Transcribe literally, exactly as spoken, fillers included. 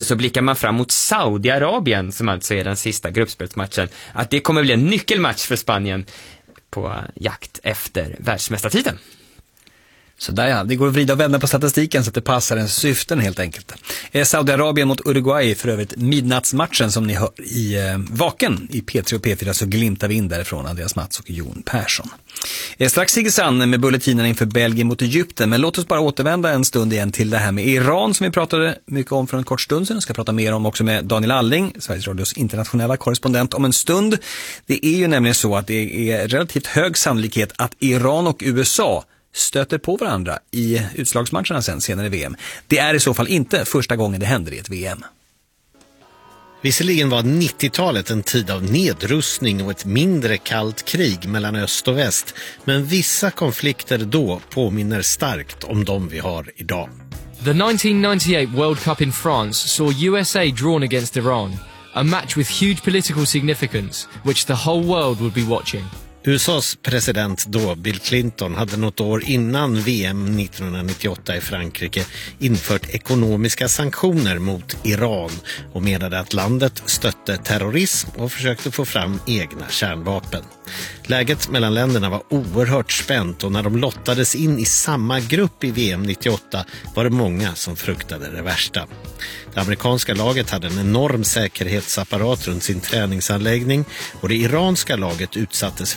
så blickar man fram mot Saudiarabien, som alltså är den sista gruppspelsmatchen, att det kommer bli en nyckelmatch för Spanien på jakt efter världsmästartiteln. Så där ja, det går att vrida och vända på statistiken så att det passar ens syften helt enkelt. Eh, Saudiarabien mot Uruguay, för övrigt midnattsmatchen som ni hör i eh, Vaken i P tre och P fyra, så glimtar vi in därifrån, Andreas Mats och Jon Persson. Eh, strax Siggesann med bulletinen inför Belgien mot Egypten, men låt oss bara återvända en stund igen till det här med Iran som vi pratade mycket om för en kort stund sedan. Jag ska prata mer om också med Daniel Alling, Sveriges Radios internationella korrespondent, om en stund. Det är ju nämligen så att det är relativt hög sannolikhet att Iran och U S A stöter på varandra i utslagsmatcherna sen senare i V M. Det är i så fall inte första gången det händer i ett V M. Visserligen var nittiotalet en tid av nedrustning och ett mindre kallt krig mellan öst och väst, men vissa konflikter då påminner starkt om de vi har idag. The nineteen ninety-eight World Cup in France saw U S A drawn against Iran, a match with huge political significance, which the whole world would be watching. U S A:s president då, Bill Clinton, hade något år innan V M nittonhundranittioåtta i Frankrike infört ekonomiska sanktioner mot Iran och menade att landet stötte terrorism och försökte få fram egna kärnvapen. Läget mellan länderna var oerhört spänt och när de lottades in i samma grupp i V M nittioåtta var det många som fruktade det värsta. Det amerikanska laget hade en enorm säkerhetsapparat runt sin träningsanläggning och det iranska laget utsattes